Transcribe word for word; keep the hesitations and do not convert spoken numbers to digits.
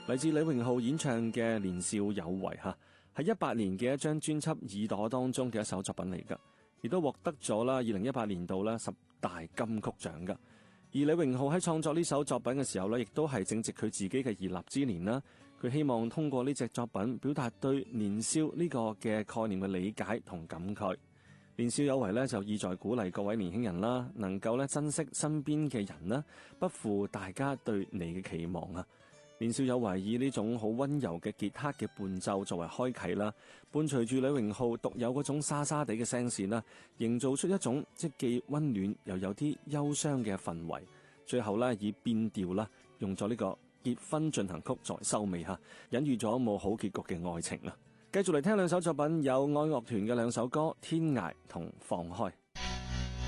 嚟自李榮浩演唱嘅《年少有為》吓，係一八年嘅一張專輯《耳朵》當中嘅一首作品嚟噶，亦都獲得咗啦二零一八年度啦十大金曲獎噶。而李榮浩喺創作呢首作品嘅時候呢，亦都係正值佢自己嘅而立之年啦。佢希望通過呢隻作品表達對年少呢個嘅概念嘅理解同感慨。年少有為呢，就意在鼓勵各位年輕人啦，能夠咧珍惜身邊嘅人啦，不負大家對你嘅期望啊！年少有為以呢種好溫柔嘅傑克嘅伴奏作為開啟啦，伴隨住李榮浩獨有嗰種沙沙地嘅聲線啦，營造出一種即既溫暖又有啲憂傷嘅氛圍。最後咧以變調啦，用咗呢個結婚進行曲作為收尾吓，隱喻咗冇好結局嘅愛情啦。繼續嚟聽兩首作品，有愛樂團嘅兩首歌《天涯》同《放開》。